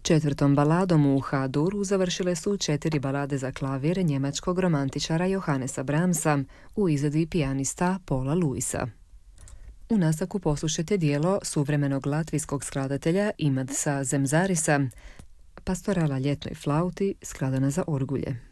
Četvrtom baladom u H-duru završile su 4 balade za klavir njemačkog romantičara Johannesa Brahmsa u izvedbi pijanista Paula Lewisa. U nastavku poslušajte dijelo suvremenog latvijskog skladatelja Imadsa Zemzarisa, Pastorala ljetnoj flauti skladana za orgulje.